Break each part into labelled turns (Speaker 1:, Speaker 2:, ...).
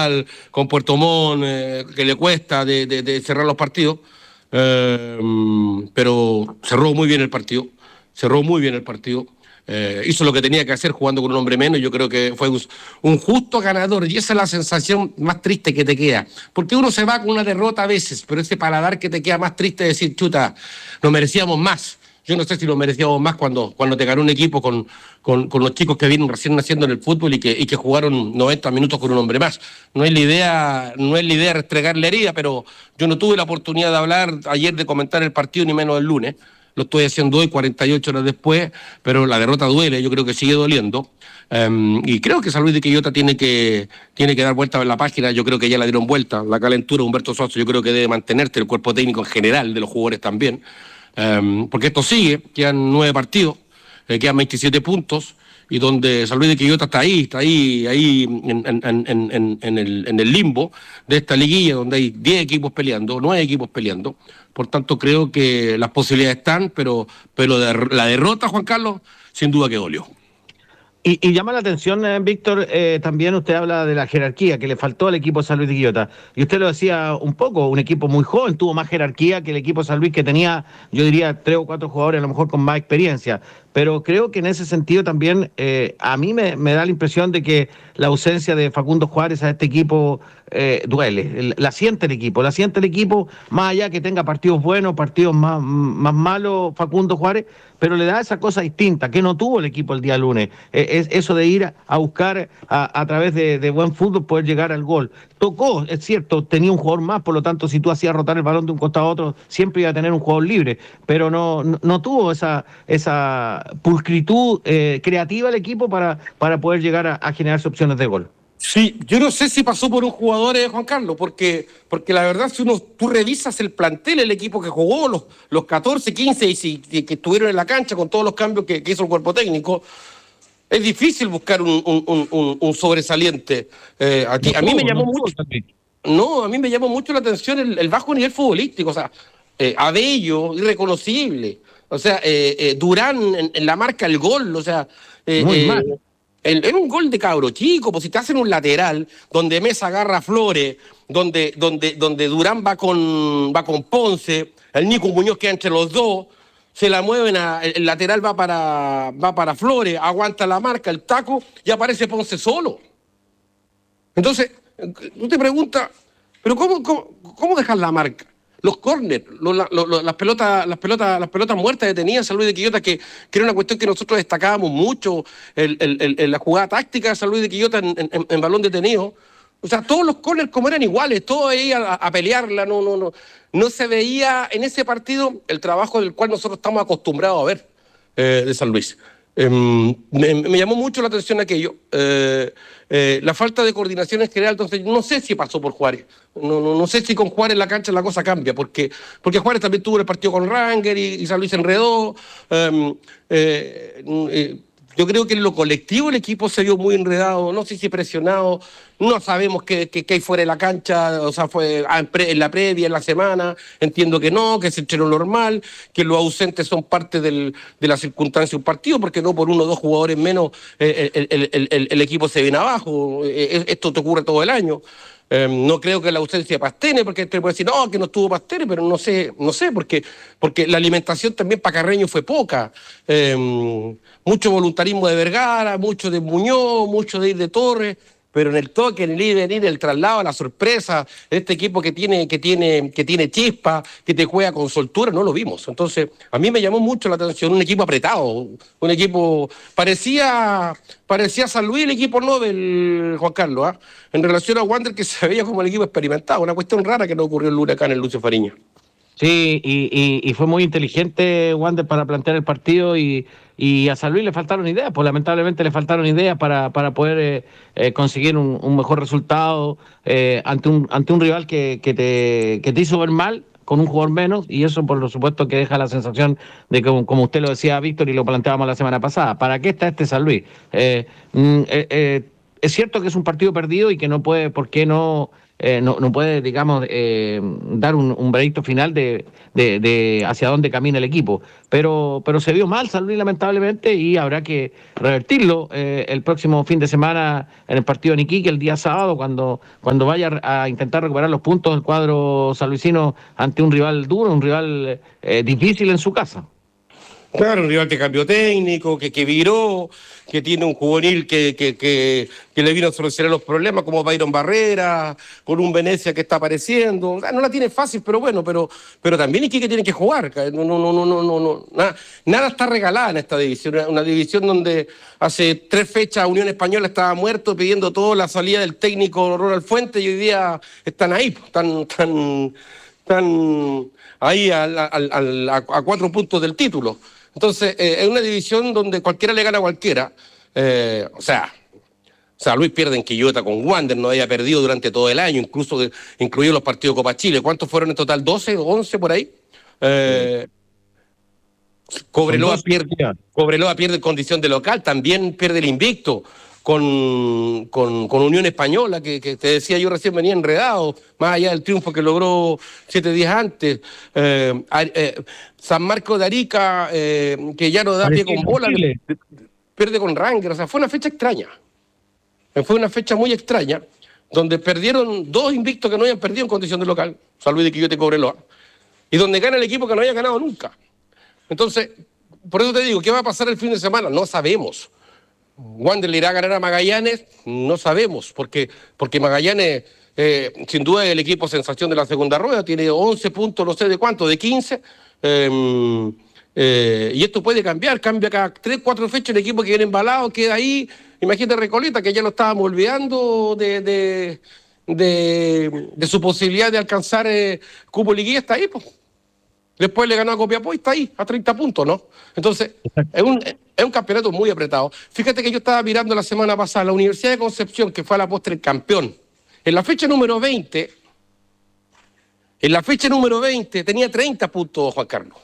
Speaker 1: Cristal, con Puerto Montt, que le cuesta de cerrar los partidos, pero cerró muy bien el partido, hizo lo que tenía que hacer jugando con un hombre menos. Yo creo que fue un justo ganador, y esa es la sensación más triste que te queda, porque uno se va con una derrota a veces, pero ese paladar que te queda más triste es decir, chuta, nos merecíamos más. Yo no sé si lo merecíamos más cuando te ganó un equipo con los chicos que vienen recién naciendo en el fútbol y que jugaron 90 minutos con un hombre más. No es la idea restregar la herida, pero yo no tuve la oportunidad de hablar ayer, de comentar el partido, ni menos el lunes. Lo estoy haciendo hoy, 48 horas después, pero la derrota duele, yo creo que sigue doliendo. Y creo que San Luis de Quillota tiene que dar vuelta en la página. Yo creo que ya la dieron vuelta. La calentura, Humberto Sosa, yo creo que debe mantenerse, el cuerpo técnico en general, de los jugadores también. Porque esto sigue, quedan 9 partidos, quedan 27 puntos, y donde San Luis de Quillota está ahí en el limbo de esta liguilla, donde hay 10 equipos peleando, 9 equipos peleando. Por tanto, creo que las posibilidades están, pero la derrota, Juan Carlos, sin duda que dolió.
Speaker 2: Y llama la atención, Víctor, también usted habla de la jerarquía que le faltó al equipo de San Luis de Quillota. Y usted lo decía un poco, un equipo muy joven, tuvo más jerarquía que el equipo de San Luis, que tenía, yo diría, 3 o 4 jugadores a lo mejor con más experiencia. Pero creo que en ese sentido también a mí me da la impresión de que la ausencia de Facundo Juárez a este equipo duele. La siente el equipo, más allá que tenga partidos buenos, partidos más malos Facundo Juárez, pero le da esa cosa distinta que no tuvo el equipo el día lunes. Es eso de ir a buscar a través de buen fútbol poder llegar al gol. Tocó, es cierto, tenía un jugador más, por lo tanto, si tú hacías rotar el balón de un costado a otro, siempre iba a tener un jugador libre, pero no tuvo esa pulcritud creativa el equipo para poder llegar a generarse opciones de gol.
Speaker 1: Sí, yo no sé si pasó por un jugador, Juan Carlos, porque la verdad, si tú revisas el plantel, el equipo que jugó, los 14, 15 que estuvieron en la cancha con todos los cambios que hizo el cuerpo técnico, es difícil buscar un sobresaliente. A mí me llamó mucho la atención el bajo nivel futbolístico, o sea, Abello, irreconocible, o sea, Durán en la marca el gol, o sea,
Speaker 2: muy mal.
Speaker 1: Era un gol de cabro chico, pues si te hacen un lateral donde Mesa agarra a Flores, donde Durán va con Ponce, el Nico Muñoz queda entre los dos, se la mueven, el lateral va para Flores, aguanta la marca, el taco, y aparece Ponce solo. Entonces, tú te preguntas, ¿pero cómo dejar la marca? Los córneres, las pelotas muertas detenidas, San Luis de Quillota, que era una cuestión que nosotros destacábamos mucho, la jugada táctica de San Luis de Quillota en balón detenido. O sea, todos los córneres como eran iguales, todos ahí a pelearla, no se veía en ese partido el trabajo del cual nosotros estamos acostumbrados a ver de San Luis. Me llamó mucho la atención aquello, la falta de coordinación en general. Entonces no sé si pasó por Juárez, no sé si con Juárez en la cancha la cosa cambia, porque Juárez también tuvo el partido con Ranger y San Luis se enredó. Yo creo que en lo colectivo el equipo se vio muy enredado, no sé si presionado, no sabemos qué hay fuera de la cancha, o sea, fue en la previa, en la semana, entiendo que no, que se entrenó normal, que los ausentes son parte de la circunstancia de un partido, porque no por 1 o 2 jugadores menos el equipo se viene abajo, esto te ocurre todo el año. No creo que la ausencia de Pastene, porque te puede decir, no, que no estuvo Pastene, pero no sé, porque la alimentación también para Carreño fue poca. Mucho voluntarismo de Vergara, mucho de Muñoz, mucho de ir de Torres, pero en el toque, en el ir y venir, el traslado, la sorpresa, este equipo que tiene chispa, que te juega con soltura, no lo vimos. Entonces, a mí me llamó mucho la atención, un equipo apretado, un equipo, parecía San Luis el equipo Nobel, Juan Carlos, en relación a Wander, que se veía como el equipo experimentado, una cuestión rara que no ocurrió el lunes acá en el Lucio Fariña.
Speaker 2: Sí, y fue muy inteligente Wander para plantear el partido, y a San Luis le faltaron ideas, pues lamentablemente le faltaron ideas para poder conseguir un mejor resultado ante un rival que te hizo ver mal con un jugador menos, y eso por supuesto que deja la sensación de que, como usted lo decía, Víctor, y lo planteábamos la semana pasada, ¿para qué está este San Luis? Es cierto que es un partido perdido y que no puede, ¿por qué no no puede, digamos, dar un veredicto final de hacia dónde camina el equipo. Pero se vio mal San Luis, lamentablemente, y habrá que revertirlo el próximo fin de semana en el partido de Iquique, el día sábado, cuando vaya a intentar recuperar los puntos del cuadro sanluisino ante un rival duro, un rival difícil en su casa.
Speaker 1: Claro, un rival que cambió técnico, que viró, que tiene un juvenil que le vino a solucionar los problemas, como Byron Barrera, con un Venecia que está apareciendo. O sea, no la tiene fácil, pero bueno, pero también Iquique tiene que jugar. Nada está regalado en esta división. Una división donde hace 3 fechas Unión Española estaba muerto pidiendo todo la salida del técnico Ronald Fuentes y hoy día están ahí, están ahí a 4 puntos del título. Entonces, es una división donde cualquiera le gana a cualquiera. O sea, Luis pierde en Quillota con Wander, no había perdido durante todo el año, incluidos los partidos de Copa Chile. ¿Cuántos fueron en total? ¿12 o 11 por ahí? Cobreloa pierde en condición de local, también pierde el invicto con Unión Española, que te decía yo recién venía enredado, más allá del triunfo que logró 7 días antes. San Marcos de Arica, que ya no da pie con bola, pierde con Ranger. O sea, fue una fecha extraña. Fue una fecha muy extraña, donde perdieron 2 invictos que no habían perdido en condición de local, San Luis de Quillota y Cobreloa, y donde gana el equipo que no había ganado nunca. Entonces, por eso te digo, ¿qué va a pasar el fin de semana? No sabemos. ¿Wander le irá a ganar a Magallanes? No sabemos, porque Magallanes, sin duda, es el equipo sensación de la segunda rueda, tiene 11 puntos, no sé de cuánto, de 15, y esto puede cambiar, cambia cada 3, 4 fechas, el equipo que viene embalado queda ahí. Imagínate Recoleta, que ya lo estábamos olvidando de su posibilidad de alcanzar cupo liguilla, está ahí, pues. Después le ganó a Copiapó y está ahí, a 30 puntos, ¿no? Entonces, es un campeonato muy apretado. Fíjate que yo estaba mirando la semana pasada la Universidad de Concepción, que fue a la postre el campeón. En la fecha número 20 tenía 30 puntos Juan Carlos.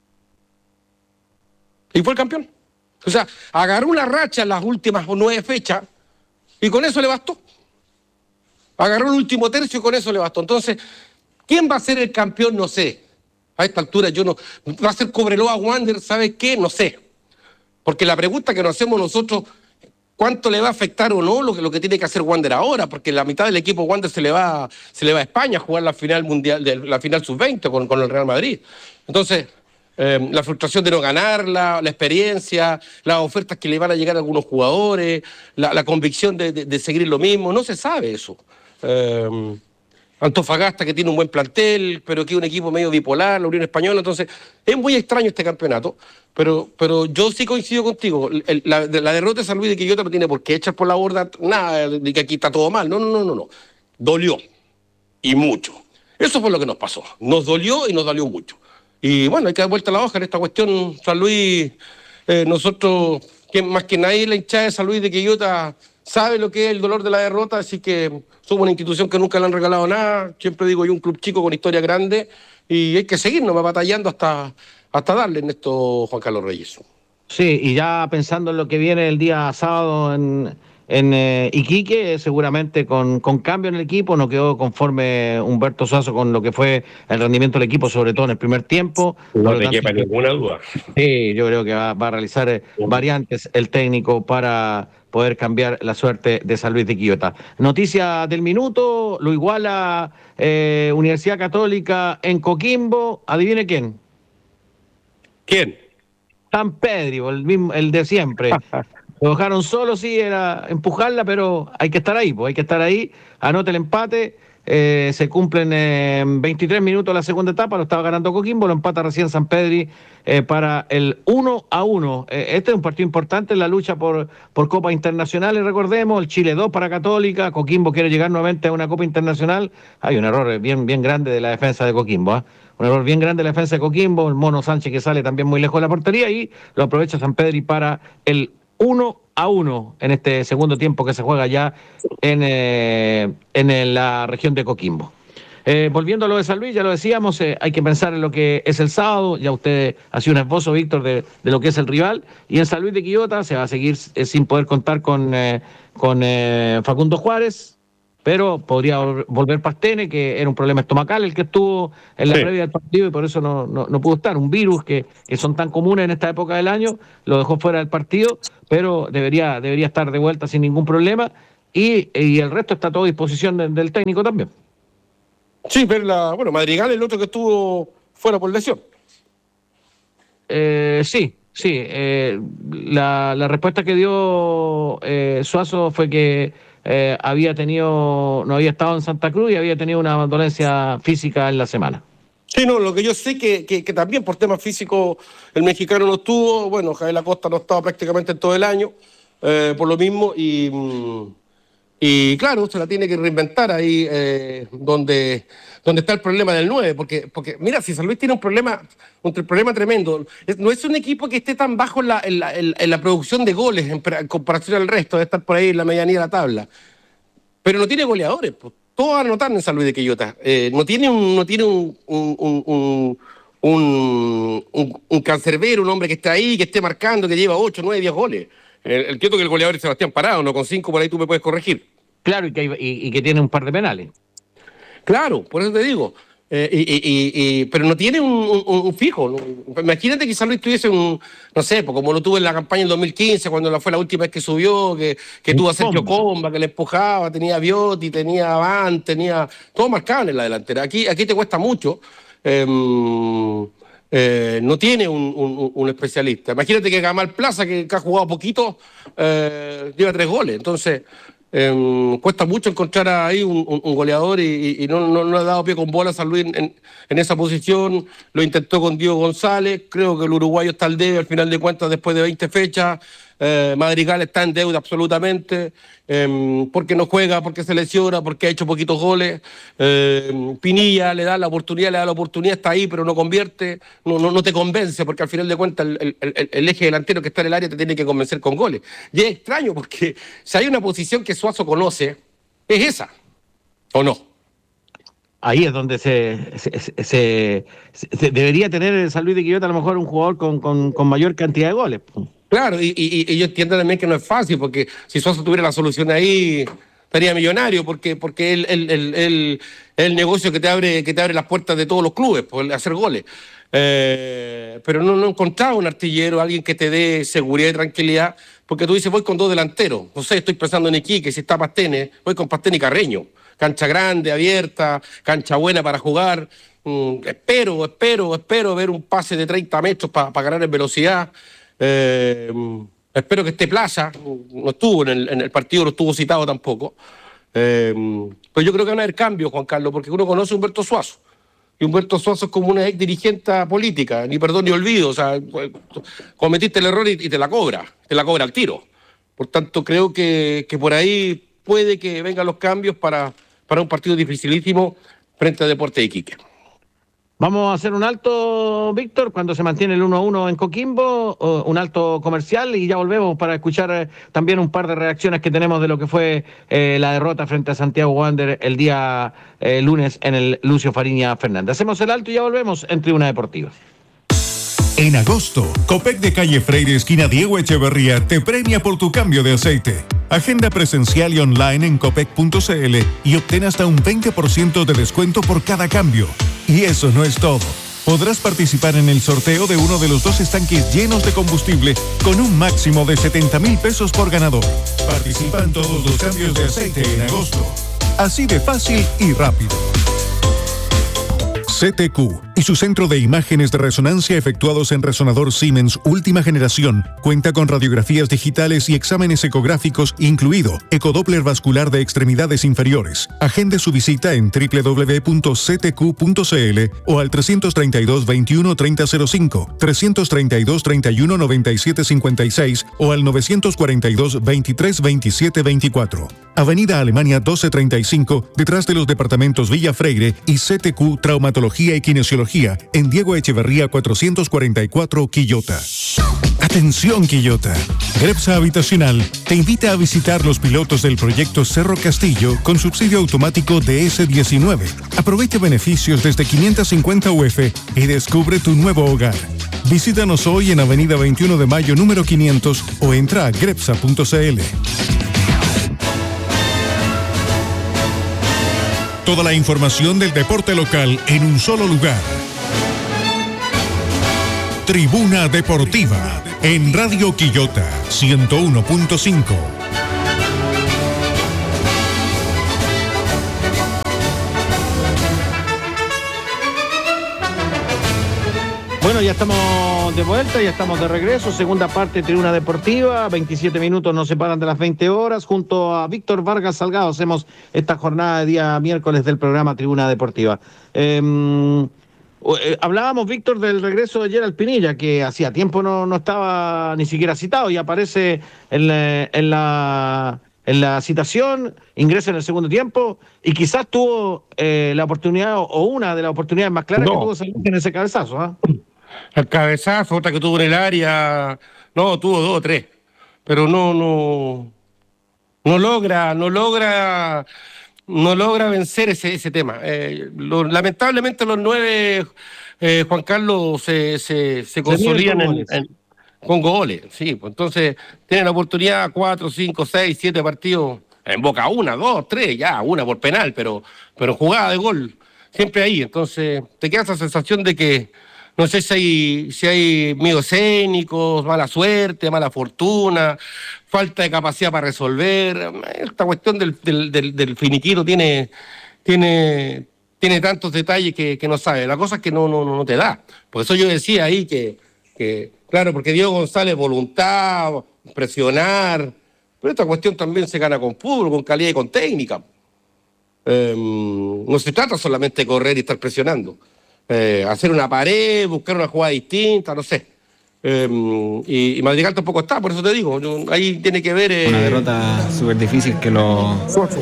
Speaker 1: Y fue el campeón. O sea, agarró una racha en las últimas 9 fechas y con eso le bastó. Agarró el último tercio y con eso le bastó. Entonces, ¿quién va a ser el campeón? No sé. A esta altura yo no... ¿Va a ser Cobreloa Wander? ¿Sabe qué? No sé. Porque la pregunta que nos hacemos nosotros, ¿cuánto le va a afectar o no lo que tiene que hacer Wander ahora? Porque la mitad del equipo Wander se le va a España a jugar la final mundial, la final sub-20 con el Real Madrid. Entonces, la frustración de no ganarla, la experiencia, las ofertas que le van a llegar a algunos jugadores, la convicción de seguir lo mismo, no se sabe eso. Antofagasta, que tiene un buen plantel, pero que es un equipo medio bipolar, la Unión Española. Entonces, es muy extraño este campeonato, pero yo sí coincido contigo. La derrota de San Luis de Quillota no tiene por qué echar por la borda nada de que aquí está todo mal. No. Dolió, y mucho. Eso fue lo que nos pasó. Nos dolió y nos dolió mucho. Y bueno, hay que dar vuelta a la hoja en esta cuestión. San Luis, nosotros, más que nadie, la hinchada de San Luis de Quillota sabe lo que es el dolor de la derrota, así que somos una institución que nunca le han regalado nada. Siempre digo yo, un club chico con historia grande, y hay que seguirnos batallando hasta darle en esto, Juan Carlos Reyes.
Speaker 2: Sí, y ya pensando en lo que viene el día sábado en Iquique, seguramente con cambio en el equipo, no quedó conforme Humberto Suazo con lo que fue el rendimiento del equipo, sobre todo en el primer tiempo.
Speaker 1: No te quepa ninguna duda.
Speaker 2: Sí, yo creo que va a realizar variantes el técnico para poder cambiar la suerte de San Luis de Quillota. Noticia del minuto, lo iguala Universidad Católica en Coquimbo. ¿Adivine quién?
Speaker 1: ¿Quién?
Speaker 2: San Pedro, el de siempre. Lo dejaron solo, sí, era empujarla, pero hay que estar ahí, pues hay que estar ahí. Anota el empate, se cumplen 23 minutos la segunda etapa, lo estaba ganando Coquimbo, lo empata recién San Pedro para el 1-1. Este es un partido importante en la lucha por Copas Internacionales, recordemos, el Chile 2 para Católica, Coquimbo quiere llegar nuevamente a una Copa Internacional. Hay un error bien grande de la defensa de Coquimbo, un error bien grande de la defensa de Coquimbo, el Mono Sánchez que sale también muy lejos de la portería y lo aprovecha San Pedro para el 1-1 en este segundo tiempo que se juega ya en la región de Coquimbo. Volviendo a lo de San Luis, ya lo decíamos, hay que pensar en lo que es el sábado, ya usted ha sido un esbozo, Víctor, de lo que es el rival, y en San Luis de Quillota se va a seguir sin poder contar con Facundo Juárez, pero podría volver Pastene, que era un problema estomacal el que estuvo en la previa del partido y por eso no pudo estar. Un virus que son tan comunes en esta época del año, lo dejó fuera del partido, pero debería estar de vuelta sin ningún problema y el resto está a toda disposición del técnico también.
Speaker 1: Sí, pero Madrigal es el otro que estuvo fuera por lesión.
Speaker 2: Sí. La respuesta que dio Suazo fue que no había estado en Santa Cruz y había tenido una dolencia física en la semana.
Speaker 1: Sí, no, lo que yo sé que también por temas físicos el mexicano no estuvo, Javier Acosta no estaba prácticamente en todo el año, por lo mismo, y claro, se la tiene que reinventar ahí donde está el problema del 9, porque mira, si San Luis tiene un problema tremendo, no es un equipo que esté tan bajo en la producción de goles en comparación al resto, de estar por ahí en la medianía de la tabla, pero no tiene goleadores, pues. Todos van a anotar en San Luis de Quillota. No tiene un cancerbero, un hombre que está ahí, que esté marcando, que lleva 8, 9, 10 goles. El que el goleador es Sebastián Parado, no con 5 por ahí tú me puedes corregir.
Speaker 2: Claro, y que tiene un par de penales.
Speaker 1: Claro, por eso te digo. Pero no tiene un fijo. Imagínate que San Luis tuviese no sé, como lo tuvo en la campaña en 2015, cuando fue la última vez que subió, que tuvo a Sergio Comba, que le empujaba, tenía a Viotti, tenía a Van, tenía todo marcado en la delantera. Aquí te cuesta mucho. No tiene un especialista. Imagínate que Gamal Plaza, que ha jugado poquito, lleva 3 goles. Entonces, cuesta mucho encontrar ahí un goleador y no ha dado pie con bola a San Luis en esa posición. Lo intentó con Diego González. Creo que el uruguayo está al debe al final de cuentas después de 20 fechas. Madrigal está en deuda absolutamente, porque no juega, porque se lesiona, porque ha hecho poquitos goles. Pinilla le da la oportunidad, está ahí, pero no convierte, no te convence, porque al final de cuentas el eje delantero que está en el área te tiene que convencer con goles. Y es extraño, porque si hay una posición que Suazo conoce, es esa, ¿o no?
Speaker 2: Ahí es donde se debería tener el San Luis de Quillota a lo mejor un jugador con mayor cantidad de goles.
Speaker 1: Claro, y yo entiendo también que no es fácil, porque si Suazo tuviera la solución ahí, estaría millonario, porque el negocio que te abre las puertas de todos los clubes, por hacer goles. Pero no encontraba un artillero, alguien que te dé seguridad y tranquilidad, porque tú dices, voy con 2 delanteros. No sé, estoy pensando en Iquique, si está Pastene, voy con Pastene y Carreño. Cancha grande, abierta, cancha buena para jugar. Espero ver un pase de 30 metros para ganar en velocidad. Espero que esté Plaza, no estuvo en el partido, no estuvo citado tampoco. Pero yo creo que van a haber cambios, Juan Carlos, porque uno conoce a Humberto Suazo. Y Humberto Suazo es como una ex dirigente política, ni perdón ni olvido. O sea, cometiste el error y te la cobra al tiro. Por tanto, creo que por ahí puede que vengan los cambios para un partido dificilísimo frente a Deportes de Iquique.
Speaker 2: Vamos a hacer un alto, Víctor, cuando se mantiene el 1-1 en Coquimbo, un alto comercial, y ya volvemos para escuchar también un par de reacciones que tenemos de lo que fue la derrota frente a Santiago Wanderers el día lunes en el Lucio Fariña Fernández. Hacemos el alto y ya volvemos en Tribuna Deportiva.
Speaker 3: En agosto, Copec de Calle Freire, esquina Diego Echeverría, te premia por tu cambio de aceite. Agenda presencial y online en copec.cl y obtén hasta un 20% de descuento por cada cambio. Y eso no es todo. Podrás participar en el sorteo de uno de los 2 estanques llenos de combustible con un máximo de 70,000 pesos por ganador. Participa en todos los cambios de aceite en agosto. Así de fácil y rápido. CTQ y su centro de imágenes de resonancia efectuados en resonador Siemens última generación cuenta con radiografías digitales y exámenes ecográficos, incluido ecodoppler vascular de extremidades inferiores. Agende su visita en www.ctq.cl o al 332 21 3005, 332 31 97 56 o al 942 23 27 24. Avenida Alemania 1235, detrás de los departamentos Villa Freire, y CTQ Traumatología y Kinesiología en Diego Echeverría 444, Quillota. Atención, Quillota. Grepsa Habitacional te invita a visitar los pilotos del proyecto Cerro Castillo con subsidio automático DS19. Aprovecha beneficios desde 550 UF y descubre tu nuevo hogar. Visítanos hoy en Avenida 21 de Mayo número 500 o entra a grepsa.cl. Toda la información del deporte local en un solo lugar. Tribuna Deportiva en Radio Quillota 101.5.
Speaker 2: Bueno, ya estamos de vuelta, ya estamos de regreso. Segunda parte, Tribuna Deportiva. 27 minutos nos separan de las 20 horas. Junto a Víctor Vargas Salgado hacemos esta jornada de día miércoles del programa Tribuna Deportiva. Hablábamos, Víctor, del regreso de Gerald Pinilla, que hacía tiempo no estaba ni siquiera citado y aparece en la citación, ingresa en el segundo tiempo y quizás tuvo la oportunidad o una de las oportunidades más claras que tuvo salir en ese cabezazo, ¿ah?
Speaker 1: El cabezazo, otra que tuvo en el área, no, tuvo 2 o 3, pero no logra vencer ese tema. Lamentablemente los 9, Juan Carlos, se consolidan con goles, sí, pues entonces tienen la oportunidad 4, 5, 6, 7 partidos, en Boca 1, 2, 3, ya, una por penal, pero jugada de gol, siempre ahí, entonces te queda esa sensación de que no sé si hay miedo escénicos, mala suerte, mala fortuna, falta de capacidad para resolver. Esta cuestión del finiquito tiene tantos detalles que no sabe. La cosa es que no te da. Por eso yo decía ahí que claro, porque Diego González, voluntad, presionar, pero esta cuestión también se gana con fútbol, con calidad y con técnica. No se trata solamente de correr y estar presionando. Hacer una pared, buscar una jugada distinta, no sé. Y Madrigal tampoco está, por eso te digo, ahí tiene que ver...
Speaker 4: Una derrota súper difícil que lo...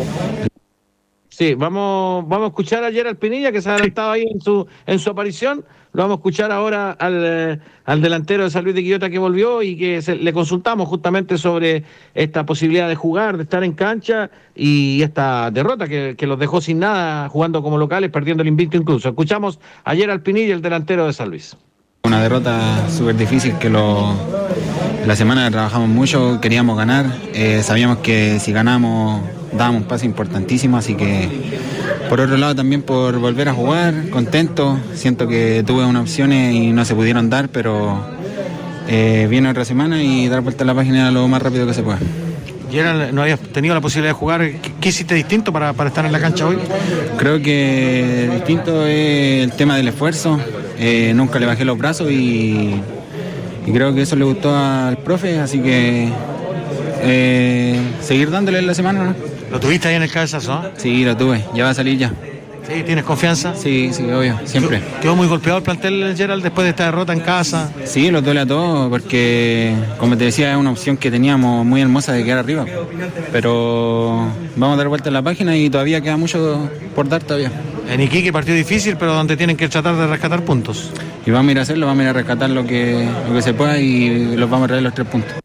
Speaker 2: Sí, vamos a escuchar a Gerald Pinilla, que se ha adelantado ahí en su aparición. Lo vamos a escuchar ahora al delantero de San Luis de Quillota que volvió y que le consultamos justamente sobre esta posibilidad de jugar, de estar en cancha y esta derrota que los dejó sin nada jugando como locales, perdiendo el invicto incluso. Escuchamos a Gerald Pinilla, el delantero de San Luis.
Speaker 4: Una derrota súper difícil que la semana trabajamos mucho, queríamos ganar, sabíamos que si ganamos dábamos un paso importantísimo, así que por otro lado también por volver a jugar, contento, siento que tuve unas opciones y no se pudieron dar, pero viene otra semana y dar vuelta a la página lo más rápido que se pueda.
Speaker 2: Gerald, ¿no habías tenido la posibilidad de jugar? ¿Qué hiciste distinto para estar en la cancha hoy?
Speaker 4: Creo que distinto es el tema del esfuerzo, nunca le bajé los brazos y creo que eso le gustó al profe, así que seguir dándole la semana, ¿no?
Speaker 2: ¿Lo tuviste ahí en el cabezazo? ¿Eh?
Speaker 4: Sí, lo tuve, ya va a salir ya.
Speaker 2: ¿Sí? ¿Tienes confianza?
Speaker 4: Sí, obvio, siempre.
Speaker 2: ¿Quedó muy golpeado el plantel, Gerald, después de esta derrota en casa?
Speaker 4: Sí, lo duele a todos porque, como te decía, es una opción que teníamos muy hermosa de quedar arriba. Pero vamos a dar vuelta a la página y todavía queda mucho por dar todavía.
Speaker 2: En Iquique, partido difícil, pero donde tienen que tratar de rescatar puntos.
Speaker 4: Y vamos a ir a hacerlo, vamos a ir a rescatar lo que se pueda y los vamos a traer los 3 puntos.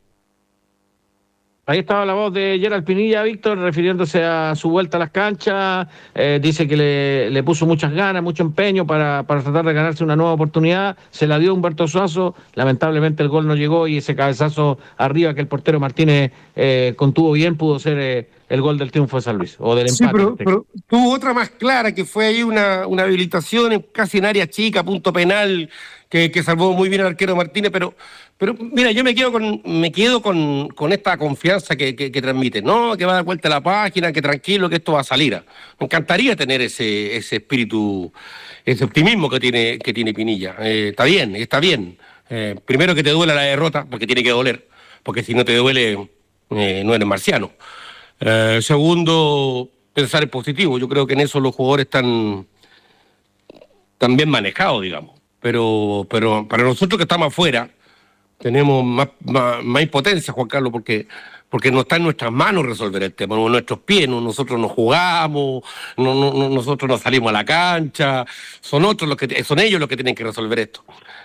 Speaker 2: Ahí estaba la voz de Gerald Pinilla, Víctor, refiriéndose a su vuelta a las canchas. Dice que le puso muchas ganas, mucho empeño para tratar de ganarse una nueva oportunidad. Se la dio Humberto Suazo. Lamentablemente el gol no llegó y ese cabezazo arriba que el portero Martínez contuvo bien pudo ser el gol del triunfo de San Luis o del empate.
Speaker 1: Sí, pero tuvo otra más clara que fue ahí una habilitación casi en área chica, punto penal, que salvó muy bien al arquero Martínez, pero mira, yo me quedo con esta confianza que transmite, ¿no? Que va a dar vuelta a la página, que tranquilo, que esto va a salir. Me encantaría tener ese espíritu, ese optimismo que tiene Pinilla. Está bien. Primero que te duela la derrota, porque tiene que doler, porque si no te duele, no eres marciano. Segundo, pensar en positivo. Yo creo que en eso los jugadores están bien manejados, digamos. Pero para nosotros que estamos afuera, tenemos más impotencia, Juan Carlos, porque no está en nuestras manos resolver el tema, en nuestros pies, nosotros no jugamos, nosotros no salimos a la cancha, son ellos los que tienen que resolver esto.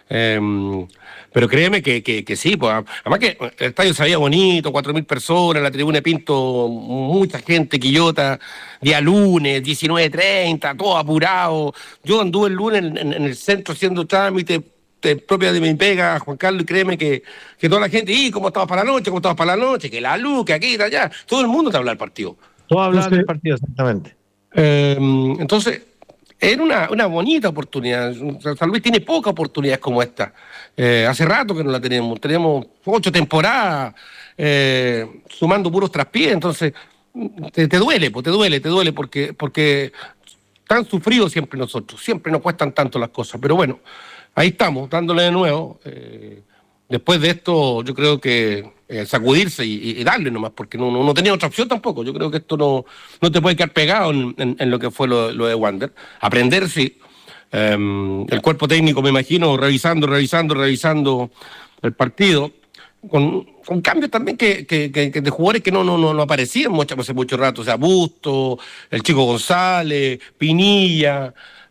Speaker 1: Pero créeme que sí, pues, además que el estadio se veía bonito, 4.000 personas, la tribuna de Pinto, mucha gente, Quillota, día lunes, 19:30, todo apurado. Yo anduve el lunes en el centro haciendo trámites propia de mi pega, Juan Carlos, y créeme que toda la gente, ¿cómo estabas para la noche? Que la luz, que aquí, que allá, todo el mundo te habla del partido.
Speaker 2: Todos hablan del partido, exactamente.
Speaker 1: Entonces, era una bonita oportunidad. San Luis tiene pocas oportunidades como esta. Hace rato que no la tenemos. Tenemos 8 temporadas sumando puros traspiés. Entonces, te duele, pues, te duele porque tan sufridos siempre nosotros. Siempre nos cuestan tanto las cosas. Pero bueno, ahí estamos, dándole de nuevo. Después de esto, yo creo que sacudirse y darle nomás, porque no tenía otra opción tampoco. Yo creo que esto no te puede quedar pegado en lo que fue lo de Wander. Aprender, sí. El cuerpo técnico, me imagino, revisando el partido, con cambios también que de jugadores que no aparecían hace mucho rato. O sea, Busto, el Chico González, Pinilla.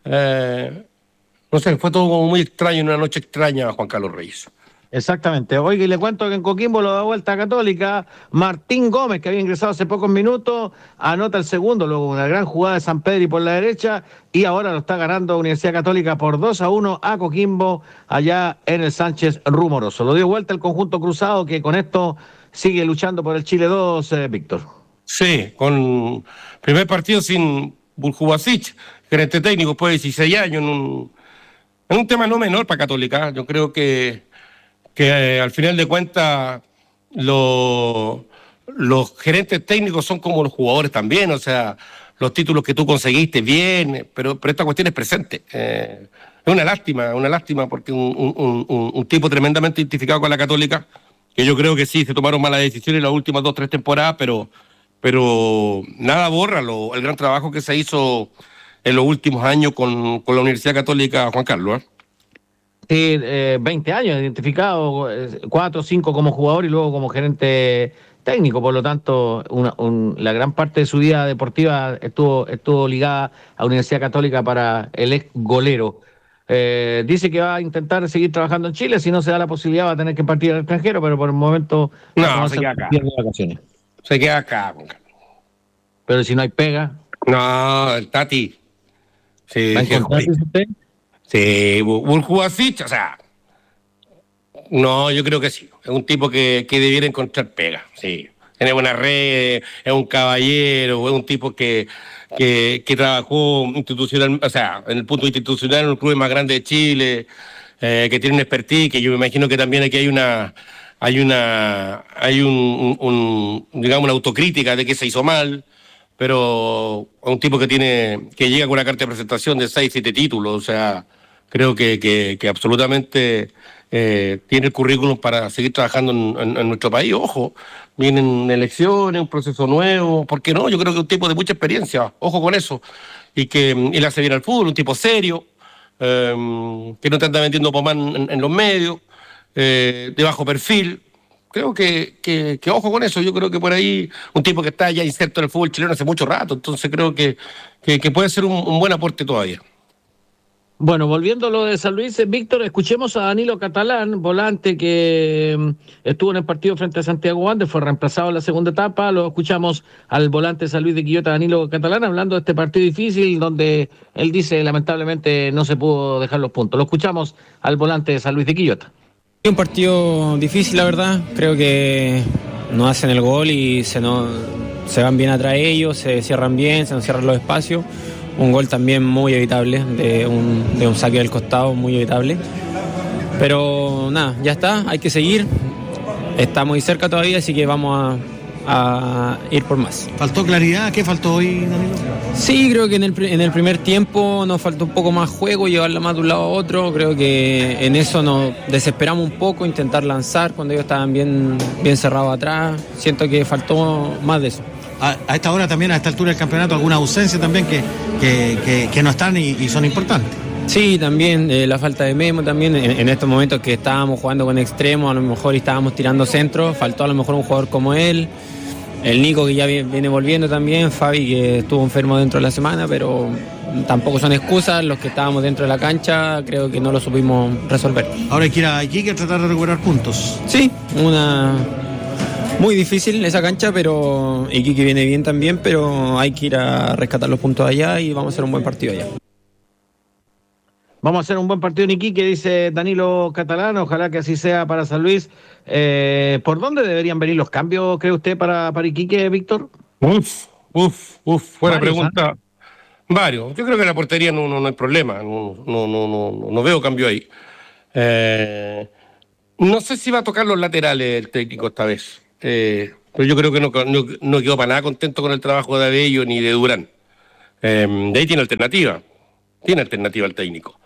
Speaker 1: No sé, fue todo como muy extraño, una noche extraña a Juan Carlos Reyes.
Speaker 2: Exactamente. Oiga, y le cuento que en Coquimbo lo da vuelta a Católica. Martín Gómez, que había ingresado hace pocos minutos, anota el segundo, luego una gran jugada de San Pedri por la derecha, y ahora lo está ganando Universidad Católica por 2-1 a Coquimbo, allá en el Sánchez Rumoroso. Lo dio vuelta el conjunto cruzado, que con esto sigue luchando por el Chile 2, Víctor.
Speaker 1: Sí, con primer partido sin Buljubasic, gerente técnico, después de 16 años, en un tema no menor para Católica. Yo creo que al final de cuentas los gerentes técnicos son como los jugadores también, o sea, los títulos que tú conseguiste bien, pero esta cuestión es presente. Es una lástima porque un tipo tremendamente identificado con la Católica, que yo creo que sí, se tomaron malas decisiones en las últimas 2-3 temporadas, pero nada borra el gran trabajo que se hizo en los últimos años con la Universidad Católica Juan Carlos.
Speaker 2: Sí, 20 años identificado, 4 o 5 como jugador y luego como gerente técnico, por lo tanto, la gran parte de su vida deportiva estuvo ligada a Universidad Católica para el ex golero. Dice que va a intentar seguir trabajando en Chile, si no se da la posibilidad va a tener que partir al extranjero, pero por el momento
Speaker 1: no, se queda acá.
Speaker 2: Vacaciones.
Speaker 1: Se queda acá.
Speaker 2: Pero si no hay pega.
Speaker 1: No, el Tati. Sí,
Speaker 2: ¿Va a encontrarse usted?
Speaker 1: Sí, Buljubasic, o sea, no, yo creo que sí. Es un tipo que debiera encontrar pega, sí. Tiene buena red, es un caballero, es un tipo que trabajó institucional, o sea, en el punto institucional en el club más grande de Chile, que tiene una expertise, que yo me imagino que también aquí hay digamos, una autocrítica de que se hizo mal. Pero es un tipo que llega con una carta de presentación de 6-7 títulos, o sea, creo que absolutamente tiene el currículum para seguir trabajando en nuestro país. Ojo, vienen elecciones, un proceso nuevo, ¿por qué no? Yo creo que es un tipo de mucha experiencia, ojo con eso, y le hace bien al fútbol, un tipo serio, que no te anda vendiendo pomán en los medios, de bajo perfil. Creo que ojo con eso. Yo creo que por ahí un tipo que está ya inserto en el fútbol chileno hace mucho rato, entonces creo que puede ser un buen aporte todavía.
Speaker 2: Bueno, volviendo a lo de San Luis, Víctor, escuchemos a Danilo Catalán, volante que estuvo en el partido frente a Santiago Wanderers, fue reemplazado en la segunda etapa. Lo escuchamos al volante de San Luis de Quillota, Danilo Catalán, hablando de este partido difícil donde él dice lamentablemente no se pudo dejar los puntos. Lo escuchamos al volante de San Luis de Quillota.
Speaker 5: Un partido difícil, la verdad. Creo que no hacen el gol y se van bien atrás ellos, se cierran bien, se nos cierran los espacios. Un gol también muy evitable, de un saque del costado, muy evitable. Pero nada, ya está, hay que seguir. Está muy cerca todavía, así que vamos a ir por más.
Speaker 6: ¿Faltó claridad? ¿Qué faltó hoy, Danilo?
Speaker 5: Sí, creo que en el primer tiempo nos faltó un poco más juego, llevarla más de un lado a otro. Creo que en eso nos desesperamos un poco, intentar lanzar cuando ellos estaban bien cerrados atrás. Siento que faltó más de eso.
Speaker 6: A esta hora también, a esta altura del campeonato, alguna ausencia también que no están y son importantes.
Speaker 5: Sí, también la falta de Memo también, en estos momentos que estábamos jugando con extremos, a lo mejor estábamos tirando centro, faltó a lo mejor un jugador como él, el Nico que ya viene volviendo también, Fabi que estuvo enfermo dentro de la semana, pero tampoco son excusas, los que estábamos dentro de la cancha creo que no lo supimos resolver.
Speaker 6: Ahora hay que ir a Iquique a tratar de recuperar puntos.
Speaker 5: Sí, muy difícil esa cancha, pero Iquique viene bien también, pero hay que ir a rescatar los puntos allá y vamos a hacer un buen partido allá.
Speaker 2: Vamos a hacer un buen partido en Iquique, dice Danilo Catalán, ojalá que así sea para San Luis. ¿Por dónde deberían venir los cambios, cree usted, para Iquique, Víctor?
Speaker 1: Buena pregunta. Varios. Yo creo que en la portería no hay problema. No veo cambio ahí. No sé si va a tocar los laterales el técnico esta vez. Pero yo creo que no quedó para nada contento con el trabajo de Abello ni de Durán. De ahí tiene alternativa. Tiene alternativa el técnico.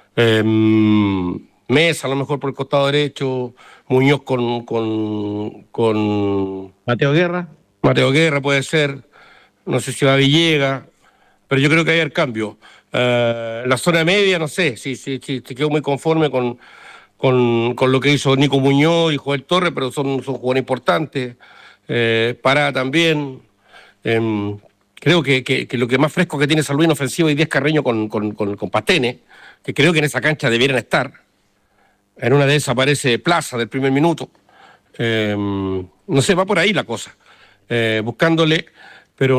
Speaker 1: Mesa a lo mejor por el costado derecho. Muñoz con
Speaker 2: Mateo Guerra.
Speaker 1: Mateo Guerra puede ser. No sé si va Villegas. Pero yo creo que hay el cambio. La zona media, no sé, si quedó muy conforme con lo que hizo Nico Muñoz y Joel Torres, pero son jugadores importantes. Pará también. Creo que lo que más fresco que tiene San Luis en ofensivo hoy día es Carreño con Pastene, que creo que en esa cancha debieran estar. En una de esas aparece Plaza del primer minuto. No sé, va por ahí la cosa. Buscándole, pero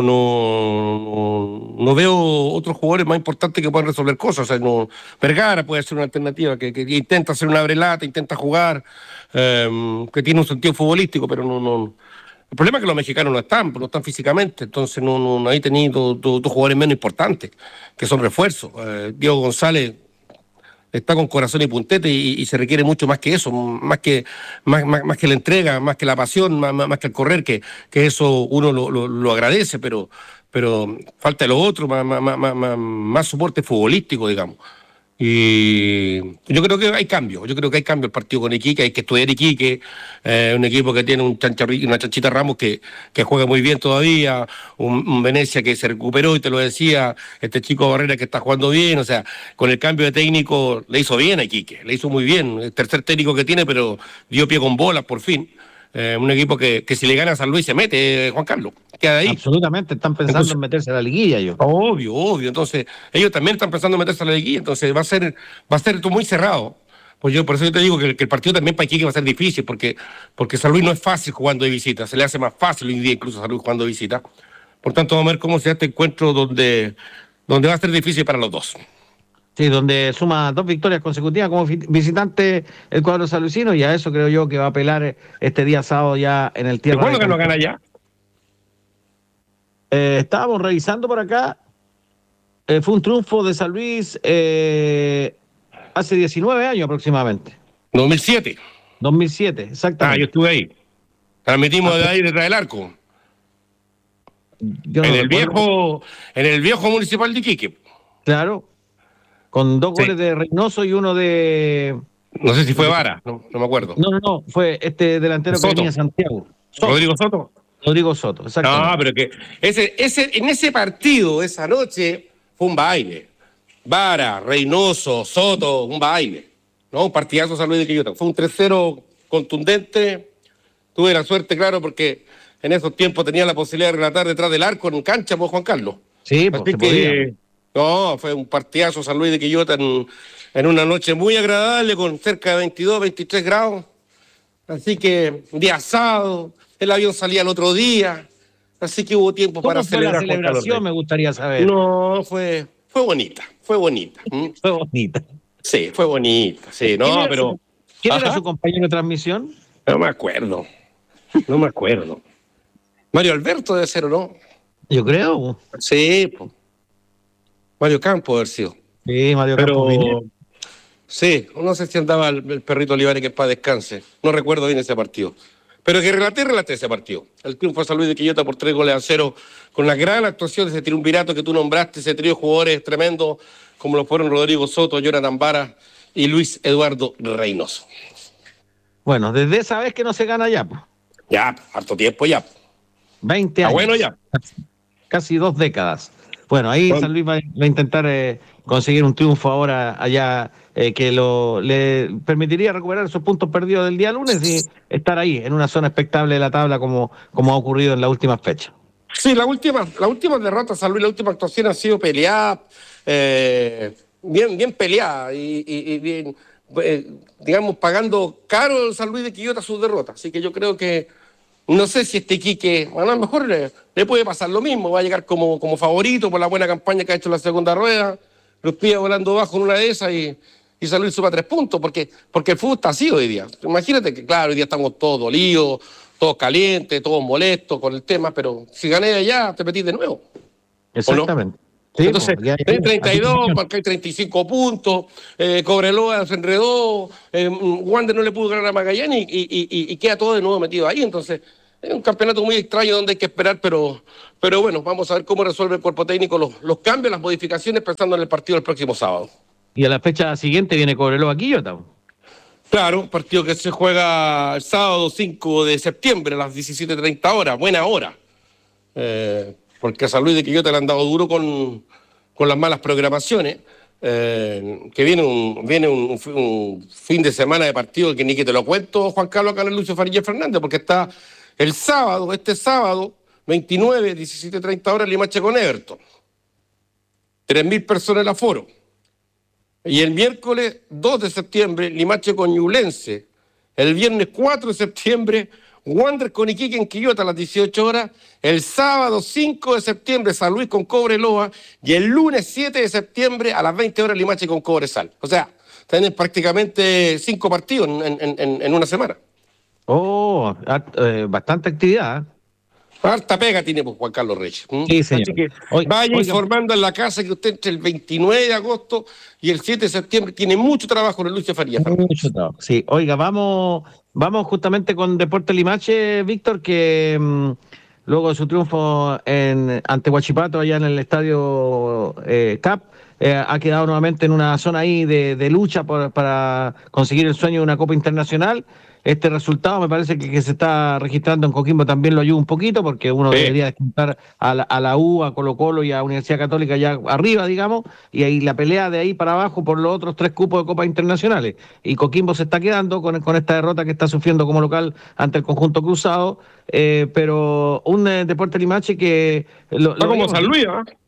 Speaker 1: no veo otros jugadores más importantes que puedan resolver cosas. O sea, Vergara puede ser una alternativa, que intenta hacer una abrelata, intenta jugar, que tiene un sentido futbolístico, pero no. El problema es que los mexicanos no están físicamente, entonces no hay tenido dos jugadores menos importantes, que son refuerzos. Diego González está con corazón y puntete y se requiere mucho más que eso, más que la entrega, más que la pasión, más que el correr, que eso uno lo agradece, pero falta lo otro, más soporte futbolístico, digamos. Y yo creo que hay cambio, el partido con Iquique, hay que estudiar Iquique, un equipo que tiene una Chanchita Ramos que juega muy bien todavía, un Venecia que se recuperó y te lo decía, este chico Barrera que está jugando bien, o sea, con el cambio de técnico le hizo bien a Iquique, le hizo muy bien, el tercer técnico que tiene, pero dio pie con bolas por fin. Un equipo que si le gana a San Luis se mete, Juan Carlos, queda ahí.
Speaker 2: Absolutamente, están pensando en meterse a la liguilla.
Speaker 1: Obvio, entonces ellos también están pensando en meterse a la liguilla, entonces va a ser todo muy cerrado. Pues por eso yo te digo que el partido también para Iquique va a ser difícil, porque San Luis no es fácil jugando de visita, se le hace más fácil hoy día incluso a San Luis jugando de visita. Por tanto, vamos a ver cómo se da este encuentro donde va a ser difícil para los dos.
Speaker 2: Sí, donde suma 2 victorias consecutivas como visitante el cuadro salucino, y a eso creo yo que va a apelar este día sábado ya en el tierra.
Speaker 1: ¿Cuándo que no gana ya?
Speaker 2: Estábamos revisando por acá. Fue un triunfo de San Luis hace 19 años aproximadamente.
Speaker 1: 2007.
Speaker 2: 2007, exactamente.
Speaker 1: Yo estuve ahí. Transmitimos de ahí detrás del arco.
Speaker 2: No
Speaker 1: en el viejo municipal de Iquique.
Speaker 2: Claro. Con 2 goles de Reynoso y uno de...
Speaker 1: No sé si fue Vara, no me acuerdo.
Speaker 2: No, fue este delantero
Speaker 1: Soto.
Speaker 2: que venía Santiago.
Speaker 1: ¿Rodrigo Soto?
Speaker 2: Rodrigo Soto, exactamente.
Speaker 1: No, pero que en ese partido, esa noche, fue un baile. Vara, Reynoso, Soto, un baile. ¿No? Un partidazo San Luis de Quillota. Fue un 3-0 contundente. Tuve la suerte, claro, porque en esos tiempos tenía la posibilidad de relatar detrás del arco en cancha por Juan Carlos.
Speaker 2: Sí, pues se podía.
Speaker 1: No, fue un partidazo San Luis de Quillota en una noche muy agradable con cerca de 22, 23 grados. Así que día sábado, el avión salía el otro día, así que hubo tiempo para celebrar.
Speaker 2: ¿Cómo fue la celebración? Me gustaría saber.
Speaker 1: No, fue bonita.
Speaker 2: Fue bonita.
Speaker 1: Sí, fue bonita, sí, no, pero...
Speaker 2: ¿Quién era su compañero de transmisión?
Speaker 1: No me acuerdo. Mario Alberto debe ser, ¿o no?
Speaker 2: Yo creo.
Speaker 1: Sí, pues. Mario Campos haber sido.
Speaker 2: Sí, Mario Campos.
Speaker 1: Sí, no sé si andaba el perrito Olivares, que en paz descanse. No recuerdo bien ese partido. Pero que relaté ese partido. El triunfo de San Luis de Quillota por 3-0, con la gran actuación de ese triunvirato que tú nombraste, ese trío de jugadores tremendos, como lo fueron Rodrigo Soto, Jonathan Vara y Luis Eduardo Reynoso.
Speaker 2: Bueno, desde esa vez que no se gana ya.
Speaker 1: Ya, harto tiempo ya.
Speaker 2: 20 años.
Speaker 1: Bueno ya.
Speaker 2: Casi 2 décadas. Bueno, ahí San Luis va a intentar conseguir un triunfo ahora allá que le permitiría recuperar esos puntos perdidos del día lunes y estar ahí en una zona expectable de la tabla como ha ocurrido en la última fecha.
Speaker 1: Sí, la última derrota San Luis, la última actuación ha sido peleada, bien peleada y bien, digamos, pagando caro San Luis de Quillota sus derrotas. Así que yo creo que no sé si este Iquique, bueno, a lo mejor le puede pasar lo mismo, va a llegar como favorito por la buena campaña que ha hecho en la segunda rueda, los pies volando bajo en una de esas y San Luis suma 3 puntos, porque el fútbol está así hoy día. Imagínate que, claro, hoy día estamos todos dolidos, todos calientes, todos molestos con el tema, pero si gané allá, te metís de nuevo.
Speaker 2: Exactamente. Sí,
Speaker 1: Entonces,
Speaker 2: ya,
Speaker 1: tenés 32, marcáis 35 puntos, Cobreloa se enredó, Wander no le pudo ganar a Magallanes y queda todo de nuevo metido ahí. Entonces, es un campeonato muy extraño donde hay que esperar, pero bueno, vamos a ver cómo resuelve el cuerpo técnico los cambios, las modificaciones, pensando en el partido del próximo sábado.
Speaker 2: y a la fecha siguiente viene Cobreloa Quillota.
Speaker 1: Claro, partido que se juega el sábado 5 de septiembre a las 17:30 horas, buena hora. Porque a San Luis de Quillota le han dado duro con las malas programaciones, que viene un fin de semana de partido que ni que te lo cuento, Juan Carlos, acá en Lucio Farías Fernández, porque está el sábado, este sábado, 29, 17:30 horas, Limache con Everton. 3.000 personas el aforo. Y el miércoles 2 de septiembre, Limache con Ñublense. El viernes 4 de septiembre, Wander con Iquique en Quillota a las 18 horas. El sábado 5 de septiembre, San Luis con Cobreloa. Y el lunes 7 de septiembre, a las 20 horas, Limache con Cobresal. O sea, tenés prácticamente 5 partidos en una semana.
Speaker 2: Oh, bastante actividad.
Speaker 1: Harta pega tiene pues, Juan Carlos Reyes.
Speaker 2: Sí, señor.
Speaker 1: Así que
Speaker 2: Oiga,
Speaker 1: vaya informando en la casa que usted entre el 29 de agosto y el 7 de septiembre tiene mucho trabajo en el Lucio Farías.
Speaker 2: Mucho trabajo. Sí, oiga, vamos justamente con Deportes Limache, Víctor, que luego de su triunfo ante Huachipato allá en el estadio CAP, ha quedado nuevamente en una zona ahí de lucha para conseguir el sueño de una Copa Internacional. Este resultado me parece que se está registrando en Coquimbo también lo ayuda un poquito, porque uno debería descontar a la U, a Colo-Colo y a Universidad Católica ya arriba, digamos, y ahí la pelea de ahí para abajo por los otros 3 cupos de Copas Internacionales. Y Coquimbo se está quedando con esta derrota que está sufriendo como local ante el conjunto cruzado, pero un Deportes Limache que...
Speaker 1: Está como San Luis,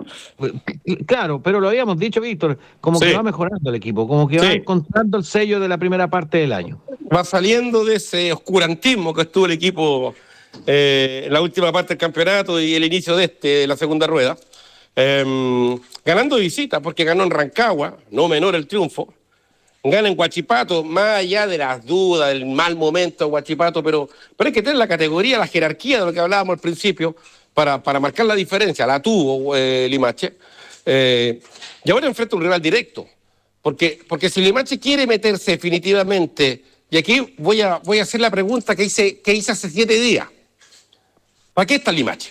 Speaker 2: Claro, pero lo habíamos dicho, Víctor, como que va mejorando el equipo, como que va encontrando el sello de la primera parte del año.
Speaker 1: Va saliendo de ese oscurantismo que estuvo el equipo en la última parte del campeonato y el inicio de la segunda rueda. Ganando de visita, porque ganó en Rancagua, no menor el triunfo. Gana en Huachipato, más allá de las dudas, del mal momento de Huachipato, pero hay que tener la categoría, la jerarquía de lo que hablábamos al principio para marcar la diferencia. La tuvo Limache. Y ahora enfrenta un rival directo. Porque si Limache quiere meterse definitivamente, y aquí voy a hacer la pregunta que hice hace 7 días. ¿Para qué está Limache?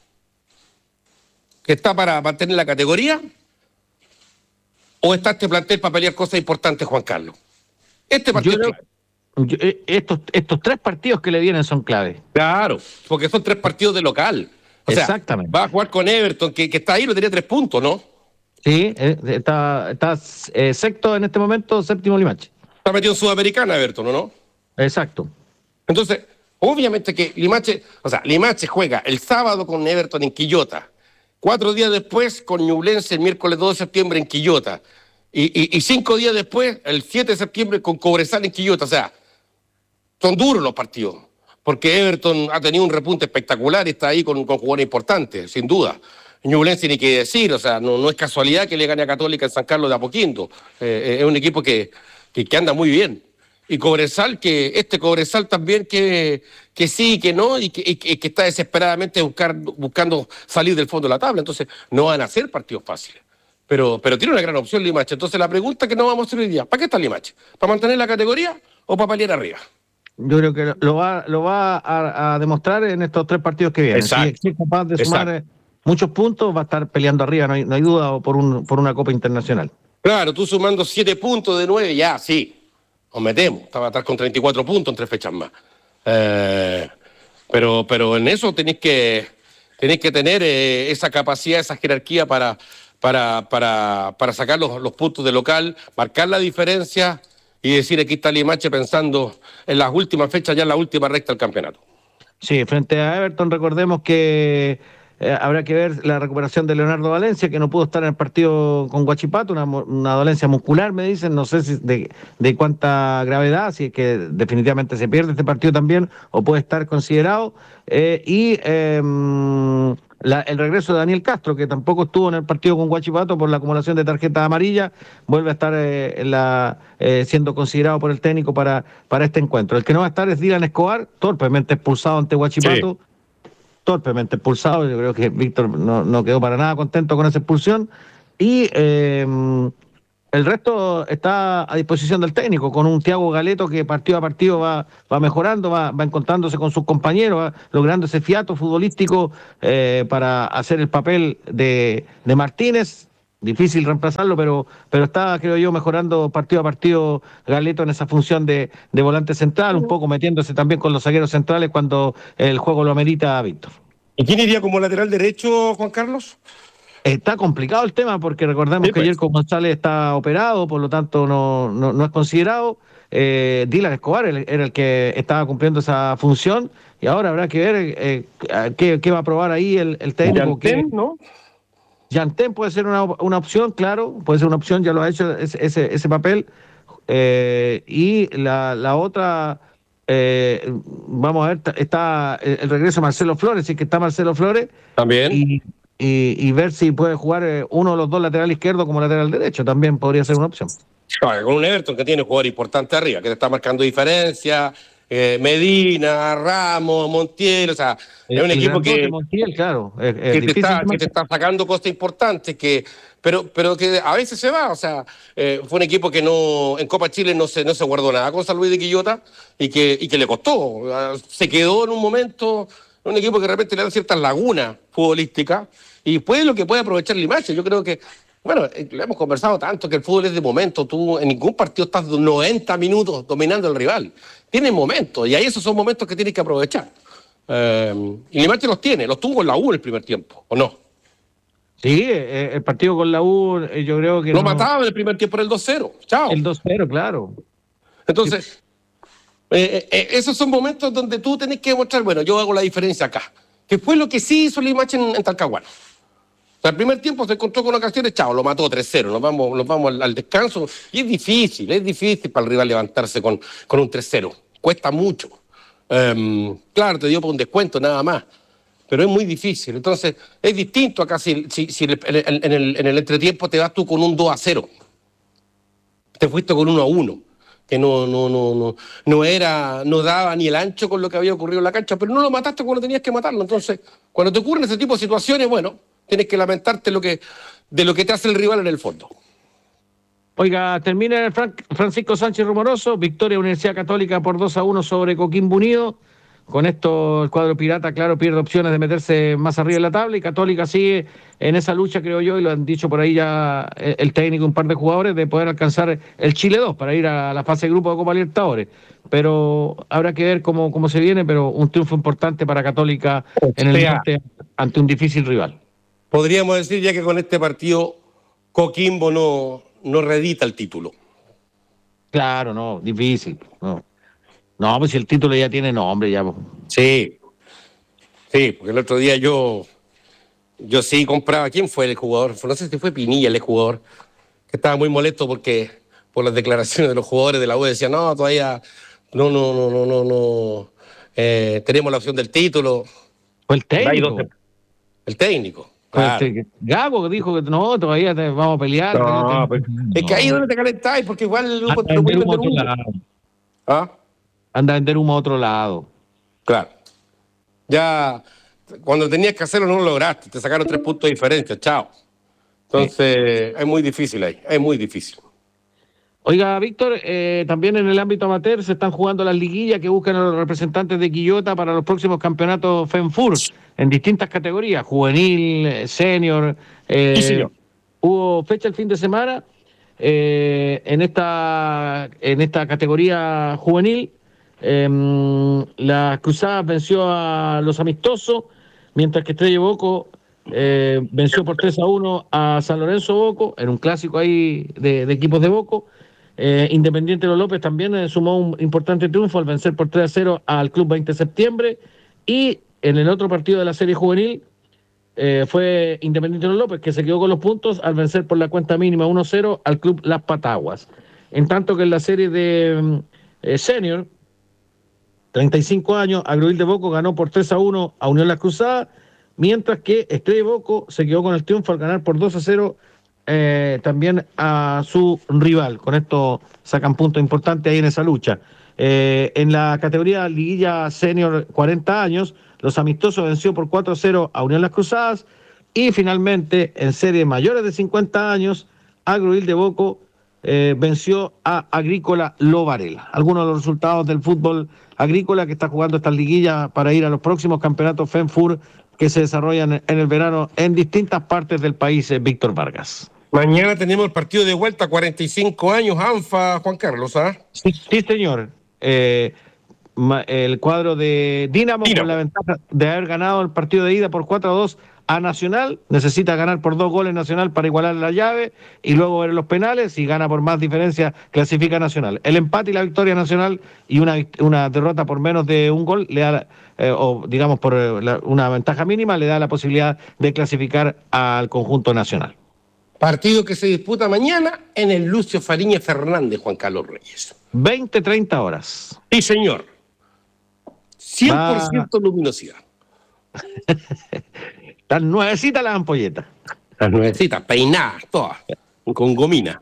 Speaker 1: ¿Que está para mantener la categoría? ¿O está este plantel para pelear cosas importantes, Juan Carlos? Este partido
Speaker 2: estos 3 partidos que le vienen son clave.
Speaker 1: Claro, porque son 3 partidos de local. O sea,
Speaker 2: exactamente.
Speaker 1: Va a jugar con Everton, que está ahí, lo tenía 3 puntos, ¿no?
Speaker 2: Sí, está sexto en este momento, séptimo Limache.
Speaker 1: Está metido en Sudamericana, Everton, ¿no?
Speaker 2: Exacto.
Speaker 1: Entonces, obviamente que Limache juega el sábado con Everton en Quillota, 4 días después con Ñublense el miércoles 2 de septiembre en Quillota, y 5 días después, el 7 de septiembre, con Cobresal en Quillota. O sea, son duros los partidos, porque Everton ha tenido un repunte espectacular y está ahí con jugadores importantes, sin duda. Ñublense ni qué decir, o sea, no es casualidad que le gane a Católica en San Carlos de Apoquindo. Es un equipo que anda muy bien. Y Cobresal, Cobresal también que sí, que no, y que está desesperadamente buscando salir del fondo de la tabla. Entonces, no van a ser partidos fáciles. Pero tiene una gran opción Limache. Entonces, la pregunta que no vamos a hacer hoy día, ¿para qué está Limache? ¿Para mantener la categoría o para pelear arriba?
Speaker 2: Yo creo que lo va a demostrar en estos 3 partidos que vienen. Si es capaz de sumar muchos puntos, va a estar peleando arriba, no hay duda, por una Copa Internacional.
Speaker 1: Claro, tú sumando 7 puntos de 9, ya, sí. Nos metemos. Va a estar con 34 puntos en 3 fechas más. Pero en eso tenéis que tener esa capacidad, esa jerarquía para sacar los puntos de local, marcar la diferencia y decir aquí está Limache pensando en las últimas fechas, ya en la última recta del campeonato.
Speaker 2: Sí, frente a Everton recordemos que habrá que ver la recuperación de Leonardo Valencia, que no pudo estar en el partido con Huachipato, una dolencia muscular, me dicen, no sé si de cuánta gravedad, si es que definitivamente se pierde este partido también, o puede estar considerado, el regreso de Daniel Castro, que tampoco estuvo en el partido con Huachipato por la acumulación de tarjetas amarillas, vuelve a estar siendo considerado por el técnico para este encuentro. El que no va a estar es Dylan Escobar, torpemente expulsado ante Huachipato. Sí. torpemente expulsado. Yo creo que Víctor no quedó para nada contento con esa expulsión. Y el resto está a disposición del técnico, con un Thiago Galeto que partido a partido va mejorando, va encontrándose con sus compañeros, va logrando ese fiato futbolístico para hacer el papel de Martínez. Difícil reemplazarlo, pero está, creo yo, mejorando partido a partido Galeto en esa función de volante central, un poco metiéndose también con los zagueros centrales cuando el juego lo amerita, Víctor.
Speaker 1: ¿Y quién iría como lateral derecho, Juan Carlos?
Speaker 2: Está complicado el tema porque recordemos que ayer González está operado, por lo tanto no es considerado. Dylan Escobar era el que estaba cumpliendo esa función y ahora habrá que ver qué va a probar ahí el técnico.
Speaker 1: ¿No?
Speaker 2: Yantén puede ser una opción, claro, puede ser una opción, ya lo ha hecho ese papel. Y la otra, vamos a ver, está el regreso de Marcelo Flores, sí que está Marcelo Flores.
Speaker 1: También.
Speaker 2: Y ver si puede jugar uno de los dos lateral izquierdo como lateral derecho, también podría ser una opción.
Speaker 1: Con un Everton que tiene un jugador importante arriba, que te está marcando diferencia, Medina, Ramos, Montiel, o sea, es un equipo que,
Speaker 2: Montiel, claro,
Speaker 1: que te está sacando cosas importantes, pero que a veces se va, o sea, fue un equipo que en Copa Chile no se guardó nada con San Luis de Quillota y que le costó, se quedó en un momento, un equipo que de repente le dan ciertas lagunas futbolísticas y después lo que puede aprovechar Limache. Yo creo que, bueno, lo hemos conversado tanto que el fútbol es de momento, tú en ningún partido estás 90 minutos dominando al rival, tienes momentos y ahí esos son momentos que tienes que aprovechar. Y Limache los tuvo con la U en el primer tiempo, ¿o no?
Speaker 2: Sí, el partido con la U, yo creo que
Speaker 1: lo mataba en el primer tiempo, era el 2-0, chao.
Speaker 2: El 2-0, claro.
Speaker 1: Entonces, esos son momentos donde tú tenés que demostrar, bueno, yo hago la diferencia acá, que fue lo que sí hizo Limache en Talcahuano. O sea, el primer tiempo se encontró con ocasiones, chao, lo mató 3-0, nos vamos al descanso, y es difícil para el rival levantarse con un 3-0, cuesta mucho. Claro, te dio por un descuento nada más, pero es muy difícil. Entonces, es distinto acá si en el entretiempo te vas tú con un 2-0, te fuiste con 1-1, que no daba ni el ancho con lo que había ocurrido en la cancha, pero no lo mataste cuando tenías que matarlo. Entonces, cuando te ocurren ese tipo de situaciones, bueno, tienes que lamentarte de lo que te hace el rival en el fondo.
Speaker 2: Oiga, termina Francisco Sánchez Rumoroso, victoria Universidad Católica por 2-1 sobre Coquimbo Unido. Con esto el cuadro pirata, claro, pierde opciones de meterse más arriba en la tabla y Católica sigue en esa lucha, creo yo, y lo han dicho por ahí ya el técnico y un par de jugadores, de poder alcanzar el Chile 2 para ir a la fase de grupo de Copa Libertadores. Pero habrá que ver cómo se viene, pero un triunfo importante para Católica en el norte ante un difícil rival.
Speaker 1: Podríamos decir ya que con este partido Coquimbo no reedita el título.
Speaker 2: Claro, no, difícil, no, pues si el título ya tiene nombre, ya.
Speaker 1: Sí, porque el otro día yo sí compraba. ¿Quién fue el jugador? No sé si fue Pinilla el jugador, que estaba muy molesto porque por las declaraciones de los jugadores de la U decían, no, todavía no, tenemos la opción del título.
Speaker 2: Fue el técnico.
Speaker 1: El técnico.
Speaker 2: Claro. Gago dijo que no, todavía vamos a pelear.
Speaker 1: No, pues, es que ahí es donde te calentáis, porque igual el grupo te lo puede vender humo. Anda a
Speaker 2: vender humo a otro lado.
Speaker 1: Claro. Ya, cuando tenías que hacerlo no lo lograste, te sacaron 3 puntos de diferencia, chao. Entonces, es muy difícil ahí, es muy difícil.
Speaker 2: Oiga, Víctor, también en el ámbito amateur se están jugando las liguillas que buscan a los representantes de Quillota para los próximos campeonatos FENFUR en distintas categorías, juvenil, senior.
Speaker 1: Sí, señor.
Speaker 2: Hubo fecha el fin de semana en esta categoría juvenil. Las Cruzadas venció a los Amistosos, mientras que Estrella Boco venció por 3-1 a San Lorenzo Boco, en un clásico ahí de equipos de Boco. Independiente de los López también sumó un importante triunfo al vencer por 3-0 al Club 20 de Septiembre. Y en el otro partido de la serie juvenil fue Independiente de los López, que se quedó con los puntos al vencer por la cuenta mínima 1-0 al Club Las Pataguas. En tanto que en la serie de senior, 35 años, Agroil de Boco ganó por 3-1 a Unión Las Cruzadas, mientras que Estrella de Boco se quedó con el triunfo al ganar por 2-0 también a su rival. Con esto sacan puntos importantes ahí en esa lucha. En la categoría Liguilla Senior 40 años, los amistosos venció por 4-0 a Unión Las Cruzadas. Y finalmente, en serie mayores de 50 años, Agroil de Boco venció a Agrícola Lo Varela. Algunos de los resultados del fútbol agrícola que está jugando esta liguilla para ir a los próximos campeonatos FENFUR que se desarrollan en el verano en distintas partes del país, Víctor Vargas.
Speaker 1: Mañana tenemos el partido de vuelta, 45 años, ANFA, Juan Carlos, ¿ah?
Speaker 2: Sí, señor. El cuadro de Dinamo con la ventaja de haber ganado el partido de ida por 4-2 a Nacional, necesita ganar por 2 goles Nacional para igualar la llave y luego ver los penales, si gana por más diferencia clasifica Nacional. El empate y la victoria Nacional y una derrota por menos de un gol le da, o digamos por una ventaja mínima, le da la posibilidad de clasificar al conjunto nacional.
Speaker 1: Partido que se disputa mañana en el Lucio Fariña Fernández, Juan Carlos Reyes.
Speaker 2: 20-30 horas.
Speaker 1: Sí, señor. 100% luminosidad.
Speaker 2: Están nuevecitas las ampolletas.
Speaker 1: Las nuevecitas, peinadas, todas, con gomina.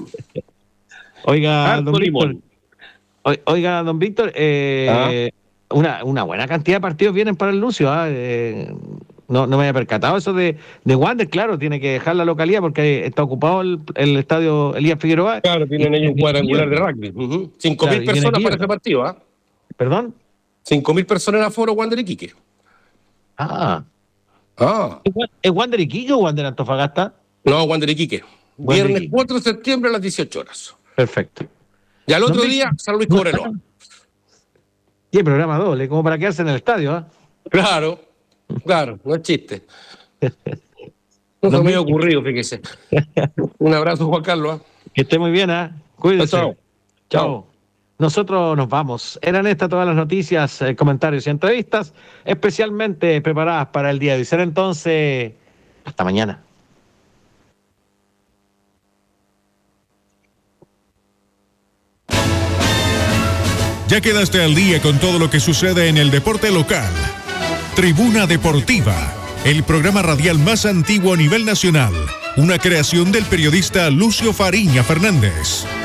Speaker 2: Oiga, don Víctor. Oiga, don Víctor, una buena cantidad de partidos vienen para el Lucio. No me había percatado eso de Wander, claro, tiene que dejar la localidad porque está ocupado el estadio Elías Figueroa.
Speaker 1: Claro, tienen ellos un cuadrangular de rugby. 5.000 personas para ese partido, ¿ah?
Speaker 2: ¿Perdón?
Speaker 1: 5.000 personas en aforo Wander Iquique.
Speaker 2: ¿Es Wander Iquique o Wander Antofagasta?
Speaker 1: No, Wander Iquique. Viernes 4 de septiembre a las 18 horas.
Speaker 2: Perfecto.
Speaker 1: Y al otro día, San Luis Cobreloa.
Speaker 2: Y programa doble, como para quedarse en el estadio, ¿ah?
Speaker 1: Claro, no es chiste. No se me había ocurrido, fíjese. Un abrazo, Juan Carlos.
Speaker 2: Que esté muy bien, ¿ah? Cuídense.
Speaker 1: Chao.
Speaker 2: Nosotros nos vamos. Eran estas todas las noticias, comentarios y entrevistas especialmente preparadas para el día de hoy. Será entonces hasta mañana.
Speaker 3: Ya quedaste al día con todo lo que sucede en el deporte local. Tribuna Deportiva, el programa radial más antiguo a nivel nacional. Una creación del periodista Lucio Fariña Fernández.